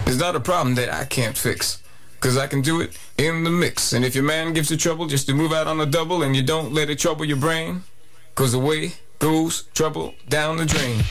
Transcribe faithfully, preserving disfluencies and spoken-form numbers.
It's not a problem that I can't fix, cause I can do it in the mix. And if your man gives you trouble just to move out on the double and you don't let it trouble your brain, cause away goes trouble down the drain.